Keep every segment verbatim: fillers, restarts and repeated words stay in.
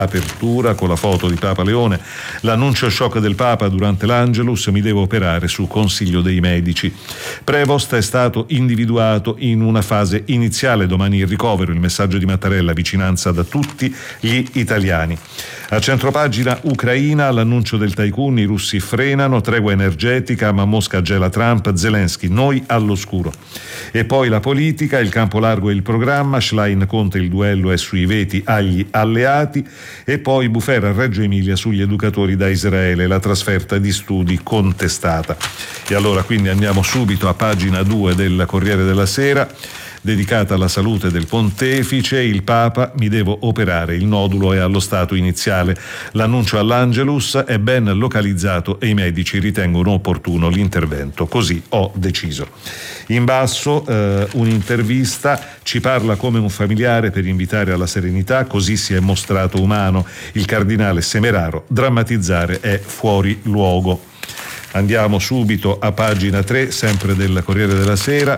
Apertura con la foto di Papa Leone, l'annuncio shock del Papa durante l'Angelus: mi devo operare su consiglio dei medici. Prevost è stato individuato in una fase iniziale, domani il ricovero, il messaggio di Mattarella: vicinanza da tutti gli italiani. A centropagina Ucraina, l'annuncio del Tycoon: i russi frenano, tregua energetica, ma Mosca gela Trump, Zelensky, noi all'oscuro. E poi la politica, il campo largo e il programma, Schlein Conte, il duello è sui veti agli alleati. E poi Bufera a Reggio Emilia sugli educatori da Israele, la trasferta di studi contestata. E allora quindi andiamo subito a pagina due del Corriere della Sera, dedicata alla salute del pontefice. Il Papa: mi devo operare, il nodulo è allo stato iniziale. L'annuncio all'Angelus è ben localizzato e i medici ritengono opportuno l'intervento, così ho deciso. In basso eh, un'intervista: ci parla come un familiare per invitare alla serenità, così si è mostrato umano. Il cardinale Semeraro: drammatizzare è fuori luogo. Andiamo subito a pagina tre, sempre del Corriere della Sera,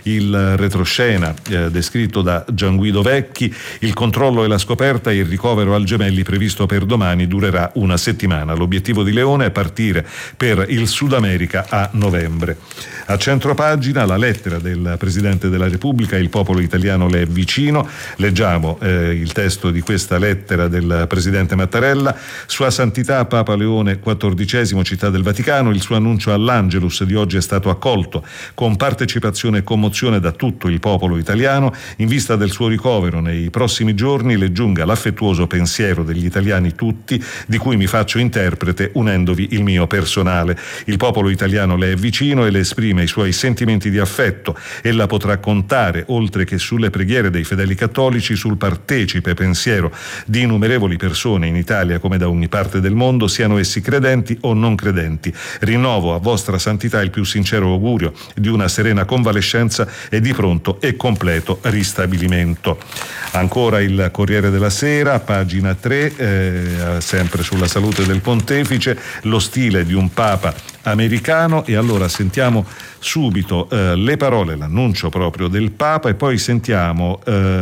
il retroscena eh, descritto da Gianguido Vecchi: il controllo e la scoperta, il ricovero al Gemelli previsto per domani durerà una settimana. L'obiettivo di Leone è partire per il Sud America a novembre. A centropagina la lettera del Presidente della Repubblica: il popolo italiano le è vicino. Leggiamo eh, il testo di questa lettera del Presidente Mattarella: Sua Santità Papa Leone quattordicesimo, Città del Vaticano. Il suo annuncio all'Angelus di oggi è stato accolto con partecipazione e commozione da tutto il popolo italiano. In vista del suo ricovero nei prossimi giorni le giunga l'affettuoso pensiero degli italiani tutti, di cui mi faccio interprete unendovi il mio personale. Il popolo italiano le è vicino e le esprime i suoi sentimenti di affetto. Ella potrà contare, oltre che sulle preghiere dei fedeli cattolici, sul partecipe pensiero di innumerevoli persone in Italia come da ogni parte del mondo, siano essi credenti o non credenti. Rinnovo a vostra santità il più sincero augurio di una serena convalescenza e di pronto e completo ristabilimento. Ancora il Corriere della Sera, pagina tre, eh, sempre sulla salute del pontefice: lo stile di un papa americano. E allora sentiamo subito eh, le parole, l'annuncio proprio del Papa, e poi sentiamo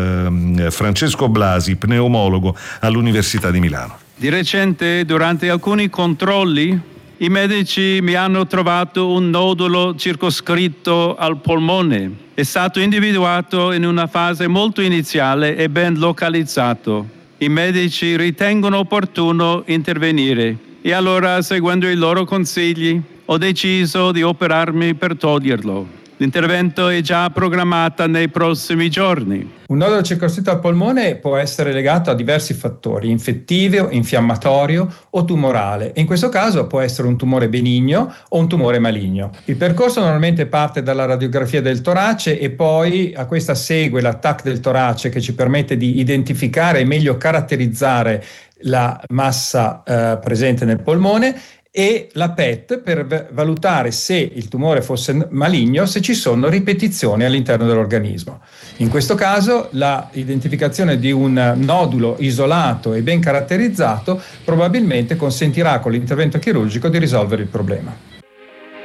eh, Francesco Blasi, pneumologo all'Università di Milano. Di recente, durante alcuni controlli, i medici mi hanno trovato un nodulo circoscritto al polmone. È stato individuato in una fase molto iniziale e ben localizzato. I medici ritengono opportuno intervenire e allora, seguendo i loro consigli, ho deciso di operarmi per toglierlo. L'intervento è già programmato nei prossimi giorni. Un nodulo circoscritto al polmone può essere legato a diversi fattori: infettivo, infiammatorio o tumorale. E in questo caso può essere un tumore benigno o un tumore maligno. Il percorso normalmente parte dalla radiografia del torace e poi a questa segue l'A T A C del torace, che ci permette di identificare e meglio caratterizzare la massa eh, presente nel polmone, e la P E T per valutare se il tumore fosse maligno, se ci sono ripetizioni all'interno dell'organismo. In questo caso la identificazione di un nodulo isolato e ben caratterizzato probabilmente consentirà con l'intervento chirurgico di risolvere il problema.